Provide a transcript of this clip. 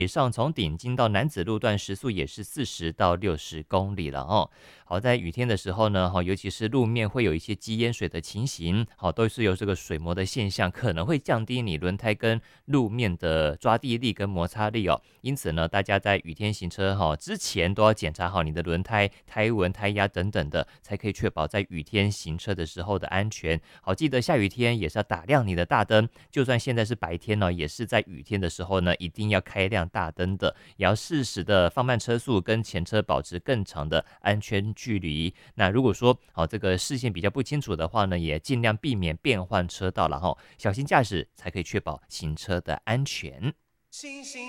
以上从顶金到南子路段时速也是40到60公里了哦。好，在雨天的时候呢，尤其是路面会有一些积淹水的情形，好，都是由这个水膜的现象，可能会降低你轮胎跟路面的抓地力跟摩擦力哦。因此呢，大家在雨天行车之前都要检查好你的轮胎、胎纹、胎压等等的，才可以确保在雨天行车的时候的安全。好，记得下雨天也是要打亮你的大灯，就算现在是白天呢，也是在雨天的时候呢，一定要开亮大灯的，也要适时的放慢车速，跟前车保持更长的安全距离。那如果说这个视线比较不清楚的话呢，也尽量避免变换车道了小心驾驶才可以确保行车的安全。